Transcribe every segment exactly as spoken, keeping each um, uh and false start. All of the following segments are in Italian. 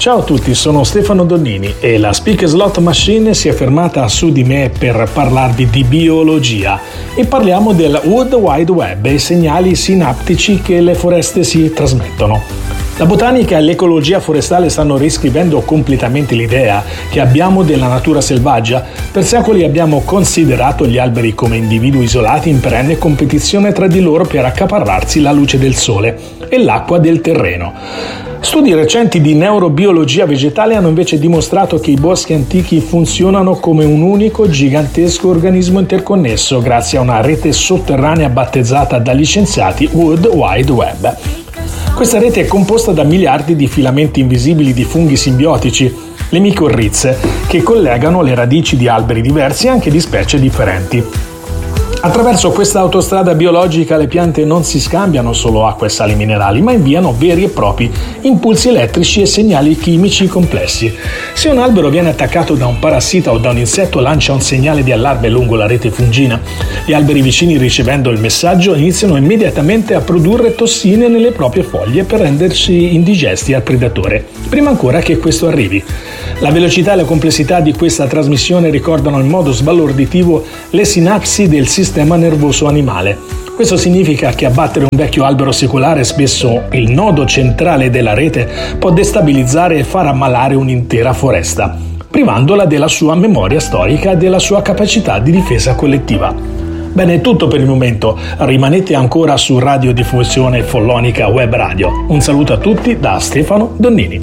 Ciao a tutti, sono Stefano Donnini e la Speak Slot Machine si è fermata su di me per parlarvi di biologia e parliamo del World Wide Web e i segnali sinaptici che le foreste si trasmettono. La botanica e l'ecologia forestale stanno riscrivendo completamente l'idea che abbiamo della natura selvaggia. Per secoli abbiamo considerato gli alberi come individui isolati in perenne competizione tra di loro per accaparrarsi la luce del sole e l'acqua del terreno. Studi recenti di neurobiologia vegetale hanno invece dimostrato che i boschi antichi funzionano come un unico gigantesco organismo interconnesso grazie a una rete sotterranea battezzata dagli scienziati World Wide Web. Questa rete è composta da miliardi di filamenti invisibili di funghi simbiotici, le micorrize, che collegano le radici di alberi diversi e anche di specie differenti. Attraverso questa autostrada biologica le piante non si scambiano solo acqua e sali minerali, ma inviano veri e propri impulsi elettrici e segnali chimici complessi. Se un albero viene attaccato da un parassita o da un insetto, lancia un segnale di allarme lungo la rete fungina. Gli alberi vicini, ricevendo il messaggio, iniziano immediatamente a produrre tossine nelle proprie foglie per rendersi indigesti al predatore, prima ancora che questo arrivi. La velocità e la complessità di questa trasmissione ricordano in modo sbalorditivo le sinapsi del sistema nervoso animale. Questo significa che abbattere un vecchio albero secolare, spesso il nodo centrale della rete, può destabilizzare e far ammalare un'intera foresta, privandola della sua memoria storica e della sua capacità di difesa collettiva. Bene, è tutto per il momento. Rimanete ancora su Radiodiffusione Follonica Web Radio. Un saluto a tutti da Stefano Donnini.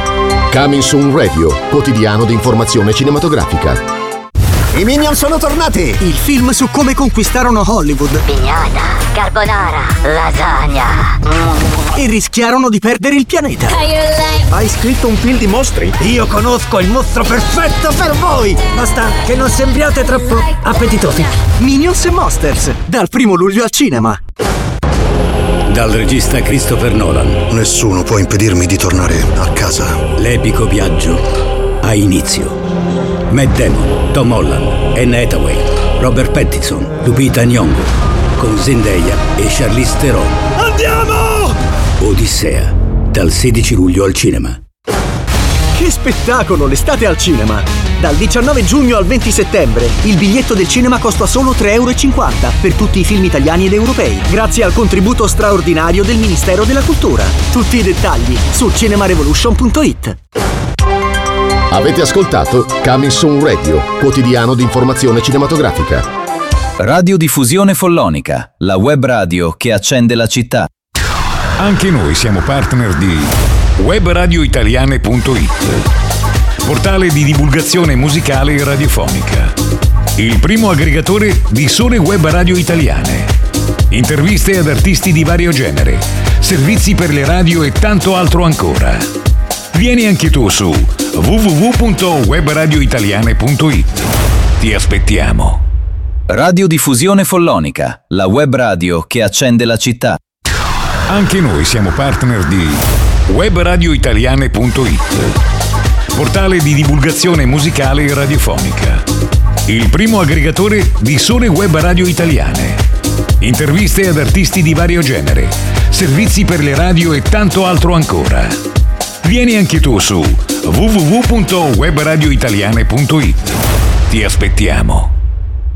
Coming Soon Radio, quotidiano di informazione cinematografica. I Minion sono tornati! Il film su come conquistarono Hollywood. Pignata, carbonara, lasagna. E rischiarono di perdere il pianeta. Hai scritto un film di mostri? Io conosco il mostro perfetto per voi! Basta che non sembriate troppo appetitosi. Minions e Monsters, dal primo luglio al cinema. Dal regista Christopher Nolan. Nessuno può impedirmi di tornare a casa. L'epico viaggio ha inizio. Matt Damon, Tom Holland, Anne Hathaway, Robert Pattinson, Lupita Nyong'o, con Zendaya e Charlize Theron. Andiamo! Odissea, dal sedici luglio al cinema. Che spettacolo, l'estate al cinema! Dal diciannove giugno al venti settembre il biglietto del cinema costa solo tre e cinquanta euro per tutti i film italiani ed europei, grazie al contributo straordinario del Ministero della Cultura. Tutti i dettagli su cinemarevolution punto it. Avete ascoltato Coming Soon Radio, quotidiano di informazione cinematografica. Radiodiffusione Follonica, la web radio che accende la città. Anche noi siamo partner di web radio italiane punto it, portale di divulgazione musicale e radiofonica, il primo aggregatore di sole web radio italiane, interviste ad artisti di vario genere, servizi per le radio e tanto altro ancora. Vieni anche tu su w w w punto web radio italiane punto it. Ti aspettiamo. Radiodiffusione Follonica, la web radio che accende la città. Anche noi siamo partner di web radio italiane punto it, portale di divulgazione musicale e radiofonica, il primo aggregatore di sole web radio italiane, interviste ad artisti di vario genere, servizi per le radio e tanto altro ancora. Vieni anche tu su w w w punto web radio italiane punto it. Ti aspettiamo.